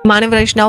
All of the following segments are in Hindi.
मानव रचना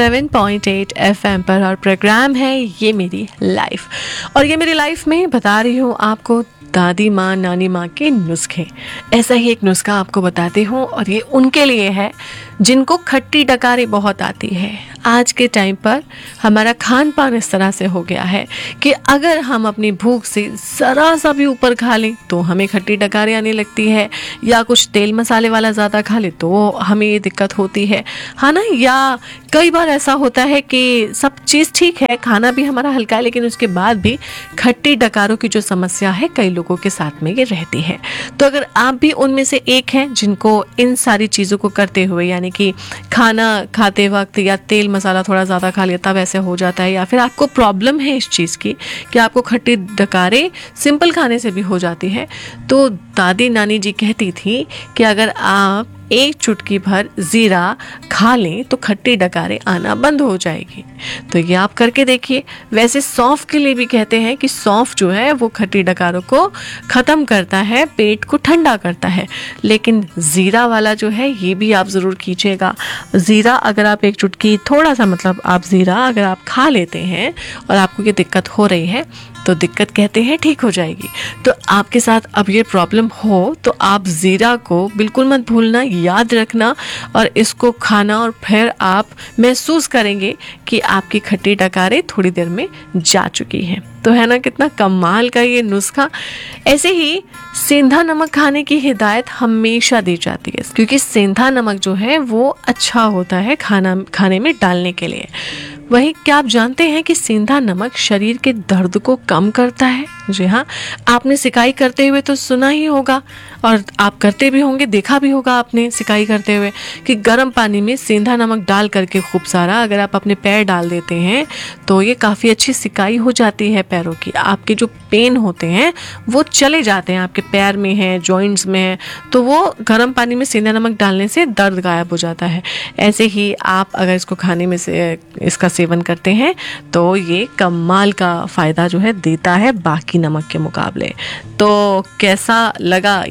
107.8 FM पर और प्रोग्राम है ये मेरी लाइफ। और ये मेरी लाइफ में बता रही हूँ आपको दादी माँ नानी माँ के नुस्खे। ऐसा ही एक नुस्खा आपको बताती हूँ और ये उनके लिए है जिनको खट्टी डकारी बहुत आती है। आज के टाइम पर हमारा खान पान इस तरह से हो गया है कि अगर हम अपनी भूख से ज़रा सा भी ऊपर खा लें तो हमें खट्टी डकारी आने लगती है, या कुछ तेल मसाले वाला ज़्यादा खा ले तो हमें ये दिक्कत होती है ना। या कई बार ऐसा होता है कि सब चीज़ ठीक है, खाना भी हमारा हल्का है, लेकिन उसके बाद भी खट्टी डकारों की जो समस्या है कई लोगों के साथ में ये रहती है। तो अगर आप भी उनमें से एक हैं जिनको इन सारी चीज़ों को करते हुए, यानी कि खाना खाते वक्त या तेल मसाला थोड़ा ज़्यादा खा लिया तब ऐसे हो जाता है, या फिर आपको प्रॉब्लम है इस चीज़ की कि आपको खट्टी डकारें सिंपल खाने से भी हो जाती है, तो दादी नानी जी कहती थी कि अगर आप एक चुटकी भर ज़ीरा खा लें तो खट्टी डकारें आना बंद हो जाएगी। तो ये आप करके देखिए। वैसे सौंफ के लिए भी कहते हैं कि सौंफ जो है वो खट्टी डकारों को ख़त्म करता है, पेट को ठंडा करता है, लेकिन ज़ीरा वाला जो है ये भी आप ज़रूर कीजिएगा। ज़ीरा अगर आप एक चुटकी थोड़ा सा, मतलब आप ज़ीरा अगर आप खा लेते हैं और आपको ये दिक्कत हो रही है तो दिक्कत कहते हैं ठीक हो जाएगी। तो आपके साथ अब ये प्रॉब्लम हो तो आप ज़ीरा को बिल्कुल मत भूलना, याद रखना और इसको खाना, और फिर आप महसूस करेंगे कि आपकी खट्टी डकारें थोड़ी देर में जा चुकी हैं। तो है ना कितना कमाल का ये नुस्खा। ऐसे ही सेंधा नमक खाने की हिदायत हमेशा दी जाती है, क्योंकि सेंधा नमक जो है वो अच्छा होता है खाने में डालने के लिए। वहीं क्या आप जानते हैं कि सेंधा नमक शरीर के दर्द को कम करता है? जी हाँ, आपने सिकाई करते हुए तो सुना ही होगा, और आप करते भी होंगे, देखा भी होगा आपने सिकाई करते हुए कि गर्म पानी में सेंधा नमक डाल करके खूब सारा अगर आप अपने पैर डाल देते हैं तो ये काफ़ी अच्छी सिकाई हो जाती है पैरों की। आपके जो पेन होते हैं वो चले जाते हैं, आपके पैर में है, जॉइंट्स में है, तो वो गर्म पानी में सेंधा नमक डालने से दर्द गायब हो जाता है। ऐसे ही आप अगर इसको खाने में से इसका सेवन करते हैं तो ये कमाल का फ़ायदा जो है देता है बाकी नमक के मुकाबले। तो कैसा लगा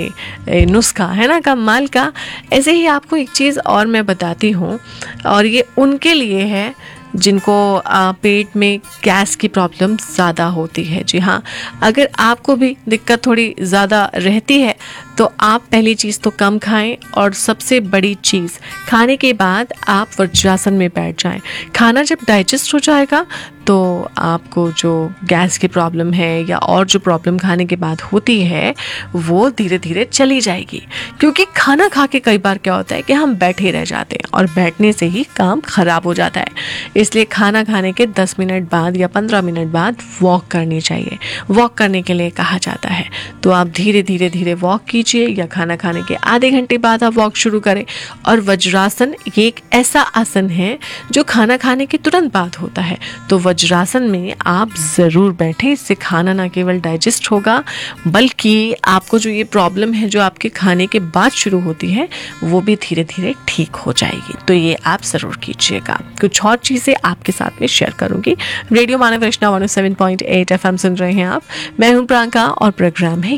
ये नुस्खा, है ना कमाल का। ऐसे ही आपको एक चीज़ और मैं बताती हूँ, और ये उनके लिए है जिनको पेट में गैस की प्रॉब्लम ज़्यादा होती है। जी हाँ, अगर आपको भी दिक्कत थोड़ी ज़्यादा रहती है तो आप पहली चीज़ तो कम खाएं, और सबसे बड़ी चीज़ खाने के बाद आप वज्रासन में बैठ जाएं। खाना जब डाइजेस्ट हो जाएगा तो आपको जो गैस की प्रॉब्लम है या और जो प्रॉब्लम खाने के बाद होती है वो धीरे धीरे चली जाएगी। क्योंकि खाना खा के कई बार क्या होता है कि हम बैठे रह जाते हैं और बैठने से ही काम ख़राब हो जाता है। इसलिए खाना खाने के 10 मिनट बाद या 15 मिनट बाद वॉक करनी चाहिए। वॉक करने के लिए कहा जाता है, तो आप धीरे धीरे वॉक कीजिए, या खाना खाने के आधे घंटे बाद आप वॉक शुरू करें। और वज्रासन ये एक ऐसा आसन है जो खाना खाने के तुरंत बाद होता है, तो वज्रासन में आप ज़रूर बैठें। इससे खाना ना केवल डाइजेस्ट होगा बल्कि आपको जो ये प्रॉब्लम है जो आपके खाने के बाद शुरू होती है वो भी धीरे धीरे ठीक हो जाएगी। तो ये आप ज़रूर कीजिएगा। कुछ और चीज़ें आपके साथ में शेयर करूँगी। रेडियो मानव रचना 107.8 FM सुन रहे हैं आप। मैं हूँ प्रियंका और प्रोग्राम है